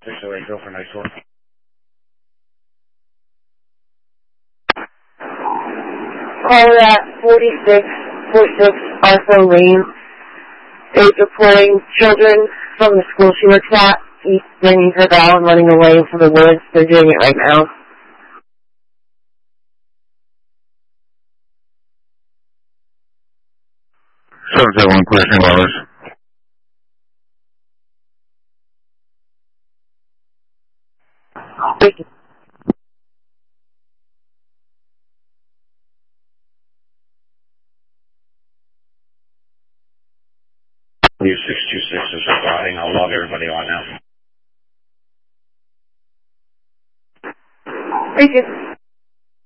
608, go for nice work. Caller at 4646 Arthur Lane is reporting children from the school she works at. He's ringing her bell and running away from the woods. They're doing it right now. 771, clear St. Lawrence. Thank you. You 626 is recording. I'll log everybody on now. Thank you.